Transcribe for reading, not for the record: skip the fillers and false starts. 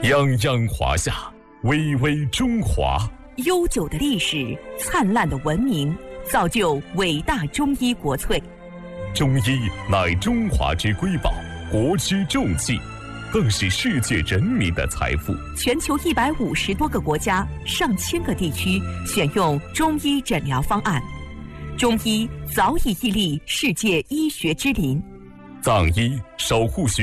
泱泱华夏，巍巍中华。 悠久的历史，灿烂的文明，造就伟大中医国粹。 中医乃中华之瑰宝，国之重器，更是世界人民的财富。 全球150多个国家、上千个地区选用中医诊疗方案，中医早已屹立世界医学之林。 藏医守护学